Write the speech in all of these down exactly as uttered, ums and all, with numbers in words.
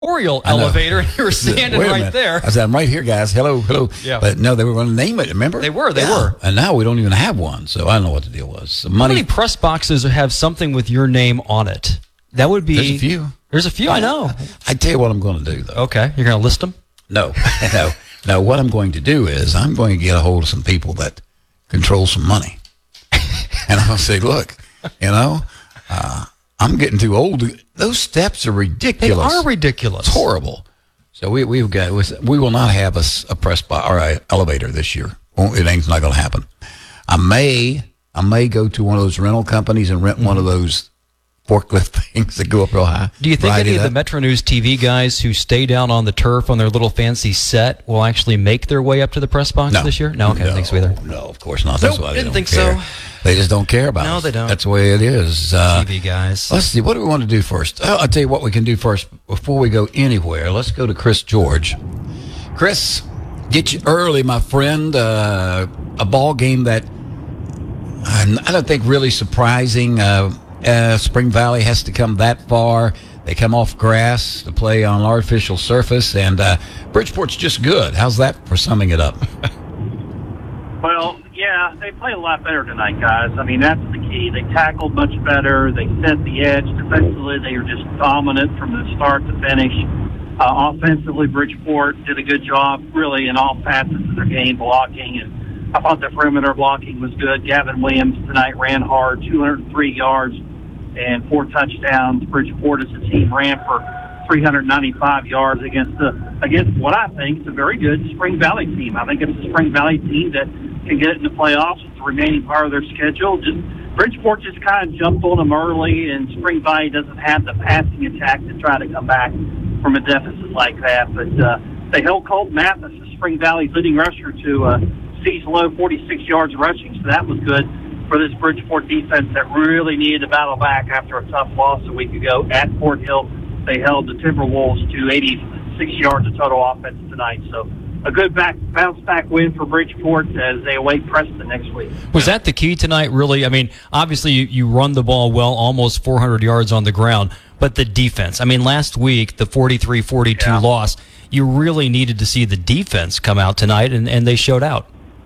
Oriole elevator, and you were standing Wait a right minute. there. I said, I'm right here, guys. Hello, hello. Yeah. But no, they were going to name it, remember? They were, they Yeah. were. And now we don't even have one, so I don't know what the deal was. So How money, many press boxes have something with your name on it? That would be... there's a few. There's a few, I know. I tell you what I'm going to do, though. Okay, you're going to list them? No, no, no. What I'm going to do is I'm going to get a hold of some people that control some money. And I'm going to say, look, you know, uh, I'm getting too old. To, those steps are ridiculous. They are ridiculous. It's horrible. So we, we've got, we will not have a, a press box or an elevator this year. Won't, it ain't not going to happen. I may, I may go to one of those rental companies and rent mm-hmm. one of those forklift things that go up real high. Do you think any of up. the Metro News T V guys who stay down on the turf on their little fancy set will actually make their way up to the press box no. this year? No, okay, no, I think so either. No, of course not. That's Nope, why they didn't don't think care. so. They just don't care about it. No, us. they don't. That's the way it is. Uh, T V guys. Let's see. What do we want to do first? Oh, I'll tell you what we can do first before we go anywhere. Let's go to Chris George. Chris, get you early, my friend. Uh, a ball game that uh, I don't think really surprising. Uh, uh, Spring Valley has to come that far. They come off grass to play on an artificial surface, and uh, Bridgeport's just good. How's that for summing it up? Well, yeah, they played a lot better tonight, guys. I mean, that's the key. They tackled much better. They set the edge. Defensively, they were just dominant from the start to finish. Uh, offensively, Bridgeport did a good job, really, in all facets of their game, blocking. And I thought the perimeter blocking was good. Gavin Williams tonight ran hard, two hundred three yards and four touchdowns. Bridgeport as a team ran for three hundred ninety-five yards against the against what I think is a very good Spring Valley team. I think it's a Spring Valley team that can get it in the playoffs. It's the remaining part of their schedule. Just Bridgeport just kind of jumped on them early, and Spring Valley doesn't have the passing attack to try to come back from a deficit like that. But uh, they held Colt Mathis, the Spring Valley's leading rusher, to a season low forty-six yards rushing. So that was good for this Bridgeport defense that really needed to battle back after a tough loss a week ago at Fort Hill. They held the Timberwolves to eighty-six yards of total offense tonight. So a good back bounce back win for Bridgeport as they await Preston next week. Was that the key tonight, really? I mean, obviously you, you run the ball well, almost four hundred yards on the ground, but the defense. I mean, last week, the forty-three forty-two yeah. loss, you really needed to see the defense come out tonight, and, and they showed out.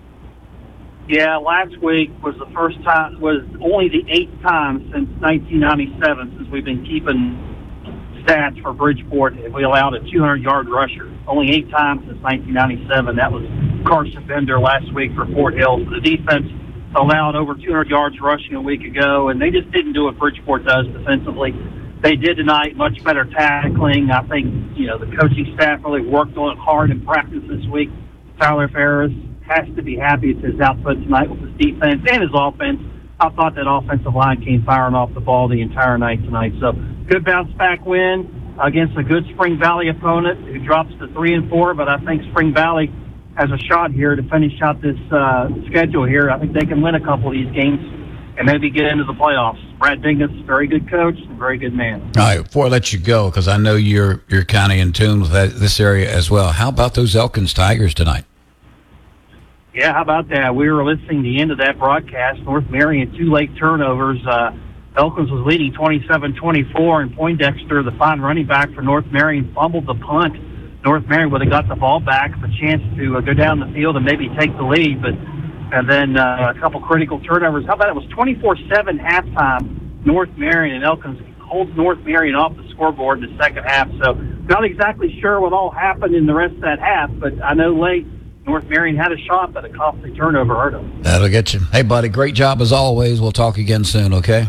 Yeah, last week was the first time, was only the eighth time since nineteen ninety-seven since we've been keeping stats for Bridgeport. We allowed a two hundred yard rusher. Only eight times since nineteen ninety-seven. That was Carson Bender last week for Fort Hill. So the defense allowed over two hundred yards rushing a week ago, and they just didn't do what Bridgeport does defensively. They did tonight, much better tackling. I think, you know, the coaching staff really worked on it hard in practice this week. Tyler Ferris has to be happy with his output tonight with his defense and his offense. I thought that offensive line came firing off the ball the entire night tonight. So good bounce back win against a good Spring Valley opponent who drops to three and four. But I think Spring Valley has a shot here to finish out this uh, schedule here. I think they can win a couple of these games and maybe get into the playoffs. Brad Dingus, very good coach, and very good man. All right, before I let you go, because I know you're you're kind of in tune with that, this area as well. How about those Elkins Tigers tonight? Yeah, how about that? We were listening to the end of that broadcast. North Marion, two late turnovers. Uh, Elkins was leading twenty-seven twenty-four, and Poindexter, the fine running back for North Marion, fumbled the punt. North Marion would have got the ball back, a chance to uh, go down the field and maybe take the lead, but and then uh, a couple critical turnovers. How about it was twenty-four seven halftime. North Marion and Elkins holds North Marion off the scoreboard in the second half. So not exactly sure what all happened in the rest of that half, but I know late North Marion had a shot, but a costly turnover hurt them. That'll get you. Hey, buddy, great job as always. We'll talk again soon, okay?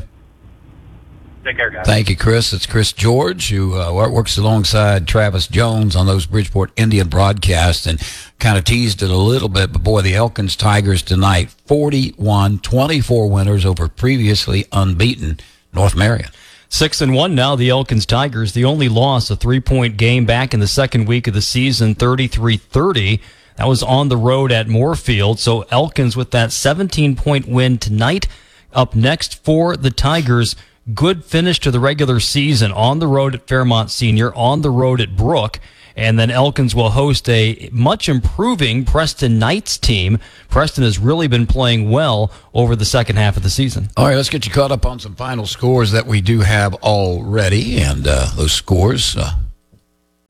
Take care, guys. Thank you, Chris. It's Chris George, who uh, works alongside Travis Jones on those Bridgeport Indian broadcasts, and kind of teased it a little bit. But, boy, the Elkins Tigers tonight, forty-one twenty-four winners over previously unbeaten North Marion. Six and one now, the Elkins Tigers. The only loss, a three-point game back in the second week of the season, thirty-three thirty. That was on the road at Moorfield. So Elkins with that seventeen-point win tonight. Up next for the Tigers, good finish to the regular season on the road at Fairmont Senior, on the road at Brook. And then Elkins will host a much improving Preston Knights team. Preston has really been playing well over the second half of the season. All right, let's get you caught up on some final scores that we do have already. And uh, those scores... Uh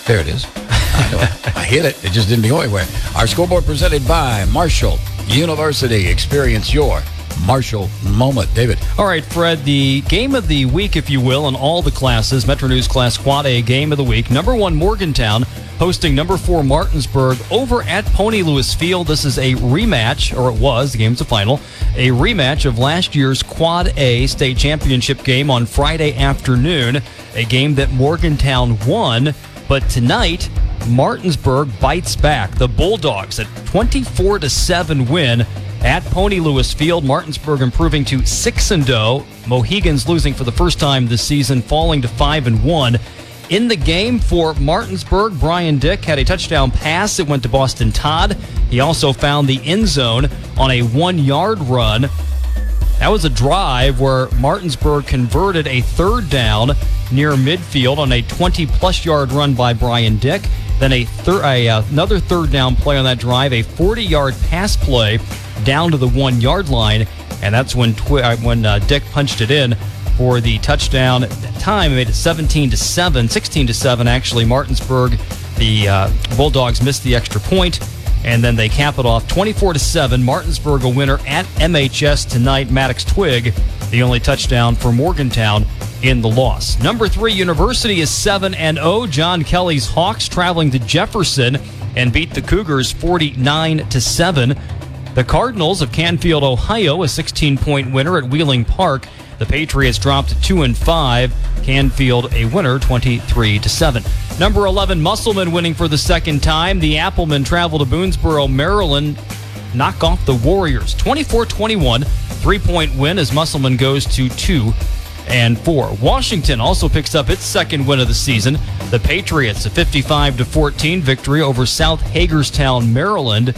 There it is. I know. I hit it. It just didn't go anywhere. Our scoreboard presented by Marshall University. Experience your Marshall moment. David. All right, Fred, the game of the week, if you will, in all the classes, Metro News Class Quad A game of the week. Number one, Morgantown, hosting number four, Martinsburg, over at Pony Lewis Field. This is a rematch, or it was, the game's a final, a rematch of last year's Quad A state championship game on Friday afternoon, a game that Morgantown won. But tonight, Martinsburg bites back. The Bulldogs, a twenty-four to seven win at Pony Lewis Field. Martinsburg improving to six and oh. Mohegans losing for the first time this season, falling to five and one. In the game for Martinsburg, Brian Dick had a touchdown pass. It went to Boston Todd. He also found the end zone on a one-yard run. That was a drive where Martinsburg converted a third down near midfield on a twenty-plus yard run by Brian Dick. Then a, thir- a uh, another third down play on that drive, a forty-yard pass play down to the one-yard line, and that's when twi- uh, when uh, Dick punched it in for the touchdown. At that time, it made it seventeen to seven, sixteen to seven actually. Martinsburg, the uh, Bulldogs missed the extra point, and then they cap it off twenty-four to seven. Martinsburg a winner at M H S tonight. Maddox Twig, the only touchdown for Morgantown in the loss. Number three, University is seven and oh. John Kelly's Hawks traveling to Jefferson and beat the Cougars forty-nine to seven. The Cardinals of Canfield, Ohio, a sixteen-point winner at Wheeling Park. The Patriots dropped to two and five. Canfield a winner, twenty-three to seven. Number eleven, Musselman winning for the second time. The Applemen travel to Boonesboro, Maryland, knock off the Warriors, twenty-four twenty-one. Three-point win as Musselman goes to two and four. Washington also picks up its second win of the season. The Patriots a fifty-five to fourteen victory over South Hagerstown, Maryland.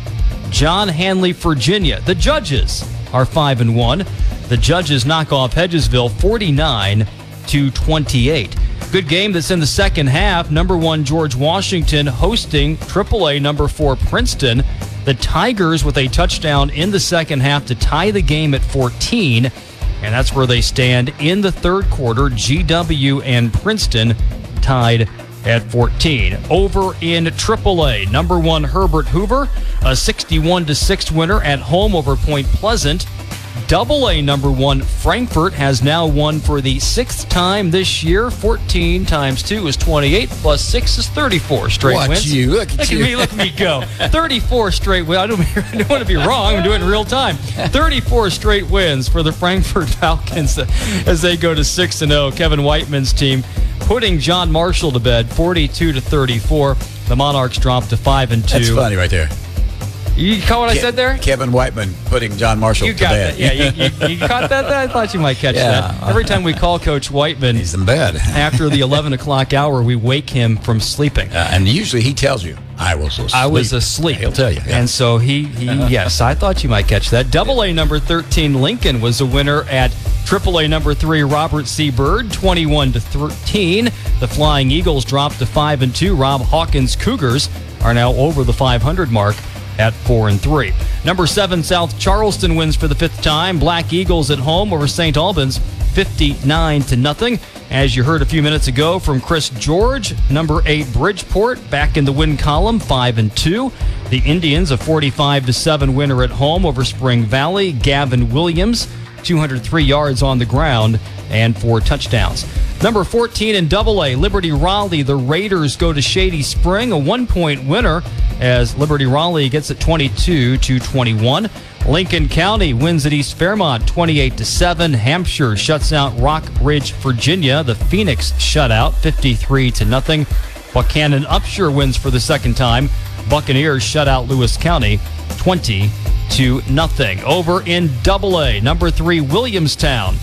John Hanley, Virginia. The Judges are five and one. The Judges knock off Hedgesville forty-nine to twenty-eight. Good game that's in the second half. Number one, George Washington hosting triple A number four, Princeton. The Tigers with a touchdown in the second half to tie the game at fourteen. And that's where they stand in the third quarter. G W and Princeton tied at fourteen. Over in triple A, number one, Herbert Hoover, a sixty-one to six winner at home over Point Pleasant. Double A number one, Frankfort, has now won for the sixth time this year. fourteen times two is twenty-eight, plus six is thirty-four straight Watch wins. you. Look at look you. At me, look at me go. thirty-four straight wins. I don't, I don't want to be wrong. I'm doing it in real time. thirty-four straight wins for the Frankfort Falcons as they go to six and oh. Kevin Whiteman's team putting John Marshall to bed, forty-two to thirty-four. The Monarchs dropped to five and two. That's funny right there. You caught what I said there? Kevin Whiteman putting John Marshall You to got bed. that. Yeah, you, you, you caught that? I thought you might catch Yeah. that. Every time we call Coach Whiteman, He's in bed. after the eleven o'clock hour, we wake him from sleeping. Uh, and usually he tells you, I was asleep. I was asleep. He'll tell you. Yeah. And so he, he yes, I thought you might catch that. Double A number thirteen, Lincoln, was a winner at Triple A number three, Robert C. Byrd, twenty-one to thirteen. The Flying Eagles dropped to five and two. Rob Hawkins' Cougars are now over the five hundred mark at four and three. Number seven, South Charleston wins for the fifth time. Black Eagles at home over Saint Albans, fifty-nine to nothing. As you heard a few minutes ago from Chris George, number eight, Bridgeport back in the win column, five and two. The Indians a forty-five to seven winner at home over Spring Valley. Gavin Williams, two hundred three yards on the ground and four touchdowns. Number fourteen in Double A, Liberty Raleigh. The Raiders go to Shady Spring, a one-point winner as Liberty Raleigh gets it twenty-two to twenty-one. Lincoln County wins at East Fairmont, twenty-eight to seven. Hampshire shuts out Rock Ridge, Virginia. The Phoenix shutout, fifty-three to nothing. Buchanan Upshur wins for the second time. Buccaneers shut out Lewis County, twenty to nothing. Over in Double A, number three, Williamstown.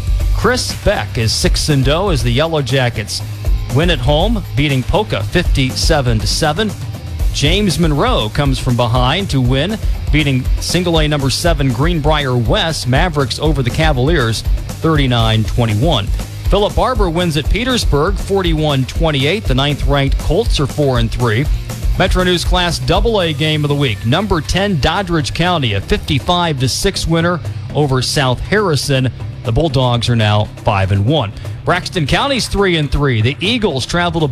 Chris Beck is six and oh as the Yellow Jackets win at home, beating Polka fifty-seven to seven. James Monroe comes from behind to win, beating single A number seven Greenbrier West. Mavericks over the Cavaliers, thirty-nine twenty-one. Philip Barber wins at Petersburg, forty-one twenty-eight. The ninth-ranked Colts are four and three. Metro News Class Double A game of the week. Number ten, Doddridge County, a fifty-five to six winner over South Harrison. The Bulldogs are now five and one. Braxton County's three and three. The Eagles travel to